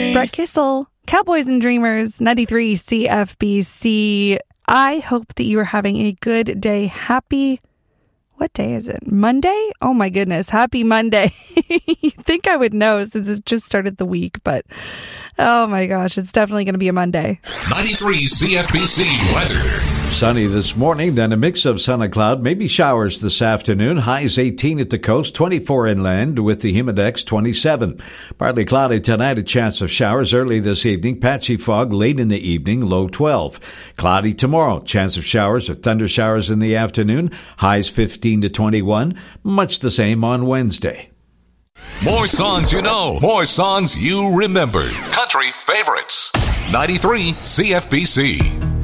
Brett Kissel, Cowboys and Dreamers, 93 CFBC. I hope that you are having a good day. What day is it? Monday? Oh my goodness. Happy Monday. You'd think I would know since it just started the week, but oh my gosh, it's definitely going to be a Monday. 93 CFBC weather. Sunny this morning, then a mix of sun and cloud, maybe showers this afternoon. Highs 18 at the coast, 24 inland with the humidex 27. Partly cloudy tonight, a chance of showers early this evening. Patchy fog late in the evening, low 12. Cloudy tomorrow, chance of showers or thunder showers in the afternoon. Highs 15 to 21. Much the same on Wednesday. More songs you know, more songs you remember. Country favorites. 93 CFBC.